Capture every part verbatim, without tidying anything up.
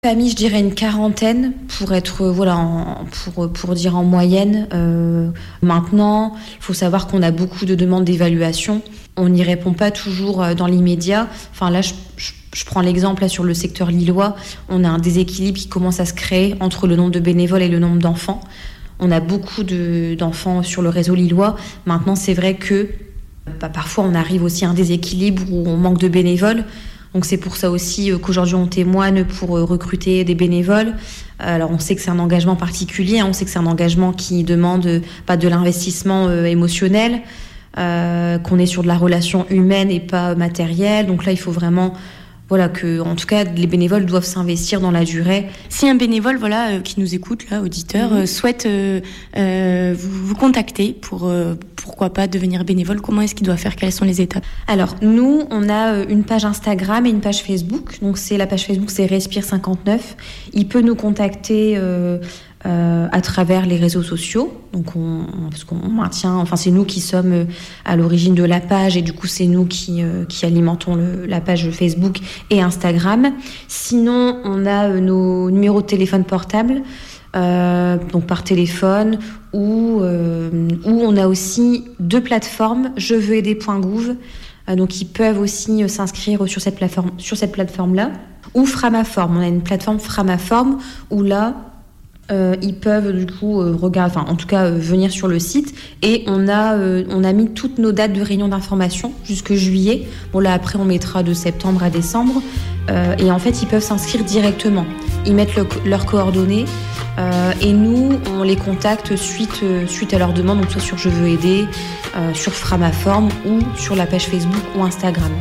Famille, je dirais une quarantaine pour être voilà en, pour pour dire en moyenne. Euh, maintenant, il faut savoir qu'on a beaucoup de demandes d'évaluation. On n'y répond pas toujours dans l'immédiat. Enfin là, je, je, je prends l'exemple là sur le secteur lillois. On a un déséquilibre qui commence à se créer entre le nombre de bénévoles et le nombre d'enfants. On a beaucoup de, d'enfants sur le réseau lillois. Maintenant, c'est vrai que bah, parfois on arrive aussi à un déséquilibre où on manque de bénévoles. Donc c'est pour ça aussi qu'aujourd'hui on témoigne pour recruter des bénévoles. Alors on sait que c'est un engagement particulier, on sait que c'est un engagement qui demande pas de l'investissement émotionnel, euh, qu'on est sur de la relation humaine et pas matérielle. Donc là il faut vraiment voilà que, en tout cas, les bénévoles doivent s'investir dans la durée. Si un bénévole, voilà, euh, qui nous écoute, là, auditeur, mmh. euh, souhaite euh, euh, vous, vous contacter pour, euh, pourquoi pas, devenir bénévole, comment est-ce qu'il doit faire? Quelles sont les étapes? Alors, nous, on a une page Instagram et une page Facebook. Donc, c'est la page Facebook, c'est Respire cinquante-neuf. Il peut nous contacter euh, euh, à travers les réseaux sociaux. Donc, on, parce qu'on maintient, enfin, c'est nous qui sommes à l'origine de la page et du coup, c'est nous qui, euh, qui alimentons le, la page Facebook et Instagram. Sinon, on a euh, nos numéros de téléphone portable, euh, donc par téléphone, ou euh, où on a aussi deux plateformes, je veux aider point gouv, euh, donc ils peuvent aussi euh, s'inscrire sur cette plateforme, sur cette plateforme-là, ou Framaform. On a une plateforme Framaform où là, Euh, ils peuvent du coup euh, regarder, enfin en tout cas euh, venir sur le site, et on a euh, on a mis toutes nos dates de réunion d'information jusque juillet. Bon là après on mettra de septembre à décembre, euh, et en fait ils peuvent s'inscrire directement. Ils mettent le, leurs coordonnées euh, et nous on les contacte suite euh, suite à leur demande, donc soit sur Je veux aider, euh, sur Framaform ou sur la page Facebook ou Instagram.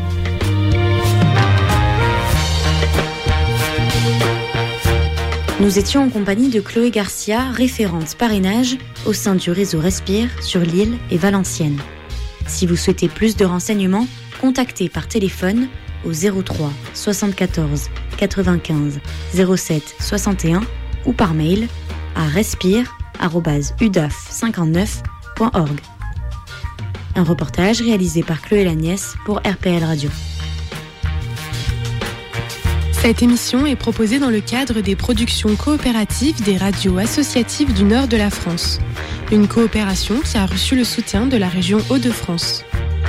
Nous étions en compagnie de Chloé Garcia, référente parrainage au sein du réseau Respire sur Lille et Valenciennes. Si vous souhaitez plus de renseignements, contactez par téléphone au zéro trois soixante-quatorze quatre-vingt-quinze zéro sept soixante et un ou par mail à respire arobase u d a f cinquante-neuf point org. Un reportage réalisé par Chloé Lagnès pour R P L Radio. Cette émission est proposée dans le cadre des productions coopératives des radios associatives du nord de la France. Une coopération qui a reçu le soutien de la région Hauts-de-France.